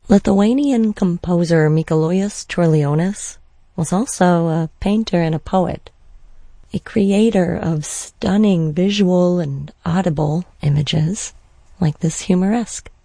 Lithuanian composer Mikalojus Čiurlionis was also a painter and a poet, a creator of stunning visual and audible images like this humoresque.